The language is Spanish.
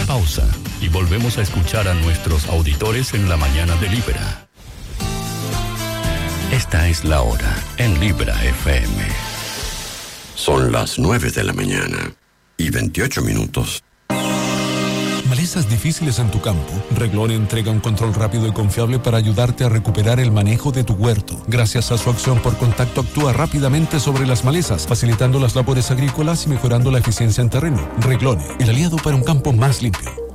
pausa y volvemos a escuchar a nuestros auditores en la mañana de Libera. Esta es la hora en Libera FM. Son las 9 de la mañana y 28 minutos. Malezas difíciles en tu campo. Reglone entrega un control rápido y confiable para ayudarte a recuperar el manejo de tu huerto. Gracias a su acción por contacto actúa rápidamente sobre las malezas, facilitando las labores agrícolas y mejorando la eficiencia en terreno. Reglone, el aliado para un campo más limpio.